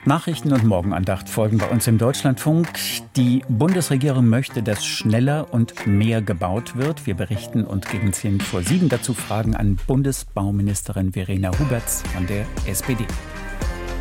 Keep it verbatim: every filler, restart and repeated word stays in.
Nachrichten und Morgenandacht folgen bei uns im Deutschlandfunk. Die Bundesregierung möchte, dass schneller und mehr gebaut wird. Wir berichten und geben zehn vor sieben dazu Fragen an Bundesbauministerin Verena Huberts von der S P D.